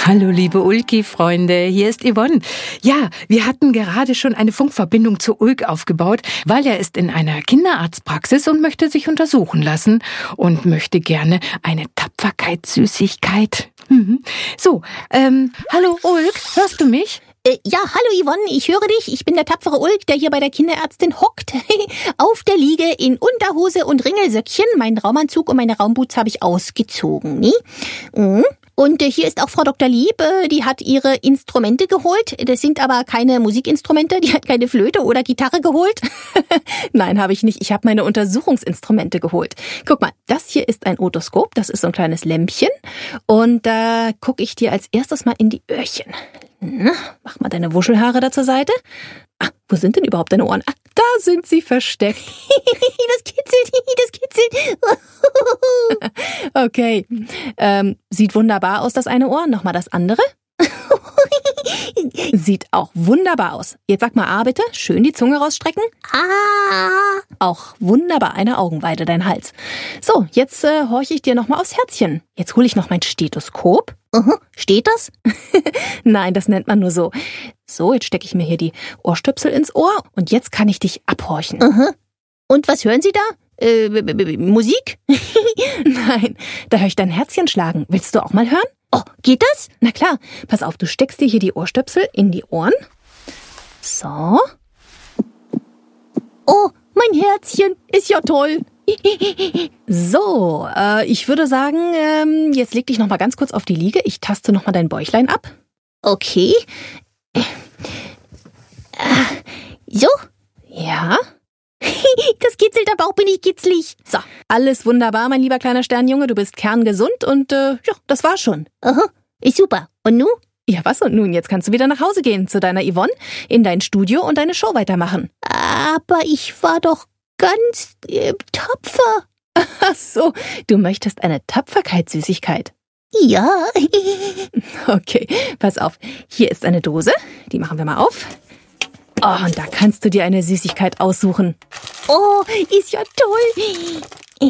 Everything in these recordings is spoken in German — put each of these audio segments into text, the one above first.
Hallo liebe Ulki-Freunde, hier ist Yvonne. Ja, wir hatten gerade schon eine Funkverbindung zu Ulk aufgebaut, weil er ist in einer Kinderarztpraxis und möchte sich untersuchen lassen und möchte gerne eine Tapferkeitssüßigkeit. So, hallo Ulk, hörst du mich? Ja, hallo Yvonne, ich höre dich. Ich bin der tapfere Ulk, der hier bei der Kinderärztin hockt. Auf der Liege in Unterhose und Ringelsöckchen. Meinen Raumanzug und meine Raumboots habe ich ausgezogen. Ne? Und hier ist auch Frau Dr. Lieb, die hat ihre Instrumente geholt. Das sind aber keine Musikinstrumente, die hat keine Flöte oder Gitarre geholt. Nein, habe ich nicht. Ich habe meine Untersuchungsinstrumente geholt. Guck mal, das hier ist ein Otoskop, das ist so ein kleines Lämpchen. Und da gucke ich dir als erstes mal in die Öhrchen. Mach mal deine Wuschelhaare da zur Seite. Wo sind denn überhaupt deine Ohren? Da sind sie versteckt. Das kitzelt. Okay. Sieht wunderbar aus, das eine Ohr. Nochmal das andere. Sieht auch wunderbar aus. Jetzt sag mal A bitte. Schön die Zunge rausstrecken. Auch wunderbar. Eine Augenweide, dein Hals. So, jetzt horche ich dir nochmal aufs Herzchen. Jetzt hole ich noch mein Stethoskop. Steht das? Nein, das nennt man nur so. So, jetzt stecke ich mir hier die Ohrstöpsel ins Ohr und jetzt kann ich dich abhorchen. Und was hören Sie da? Musik? Nein, da höre ich dein Herzchen schlagen. Willst du auch mal hören? Oh, geht das? Na klar. Pass auf, du steckst dir hier die Ohrstöpsel in die Ohren. So. Oh, mein Herzchen ist ja toll. So, ich würde sagen, jetzt leg dich noch mal ganz kurz auf die Liege. Ich taste noch mal dein Bäuchlein ab. Okay. So? Ja? Das kitzelt, aber auch bin ich kitzlig. So, alles wunderbar, mein lieber kleiner Sternjunge. Du bist kerngesund und ja, das war's schon. Ist super. Und nun? Ja, was und nun? Jetzt kannst du wieder nach Hause gehen zu deiner Yvonne, in dein Studio und deine Show weitermachen. Aber ich war doch ganz tapfer. Ach so, du möchtest eine Tapferkeitssüßigkeit. Ja. Okay, pass auf. Hier ist eine Dose. Die machen wir mal auf. Oh, und da kannst du dir eine Süßigkeit aussuchen. Oh, ist ja toll.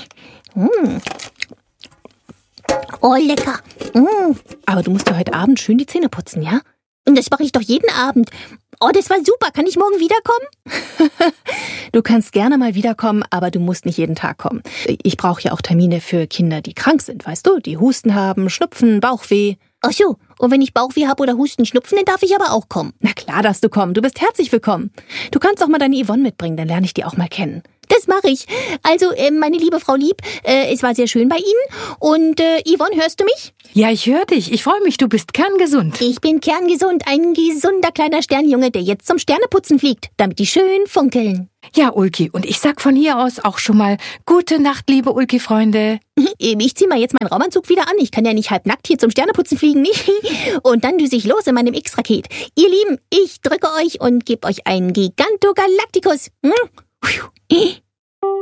Oh, lecker. Aber du musst dir heute Abend schön die Zähne putzen, ja? Und das mache ich doch jeden Abend. Oh, das war super. Kann ich morgen wiederkommen? Du kannst gerne mal wiederkommen, aber du musst nicht jeden Tag kommen. Ich brauche ja auch Termine für Kinder, die krank sind, weißt du? Die Husten haben, Schnupfen, Bauchweh. Ach so, und wenn ich Bauchweh habe oder Husten, Schnupfen, dann darf ich aber auch kommen. Na klar darfst du kommen. Du bist herzlich willkommen. Du kannst auch mal deine Yvonne mitbringen, dann lerne ich die auch mal kennen. Das mache ich. Also, meine liebe Frau Lieb, es war sehr schön bei Ihnen. Und Yvonne, hörst du mich? Ja, ich höre dich. Ich freue mich, du bist kerngesund. Ich bin kerngesund, ein gesunder kleiner Sternjunge, der jetzt zum Sterneputzen fliegt, damit die schön funkeln. Ja, Ulki, und ich sag von hier aus auch schon mal gute Nacht, liebe Ulki-Freunde. Ich zieh mal jetzt meinen Raumanzug wieder an. Ich kann ja nicht halbnackt hier zum Sterneputzen fliegen, nicht? Und dann düse ich los in meinem X-Raket. Ihr Lieben, ich drücke euch und gebe euch einen Gigantogalaktikus.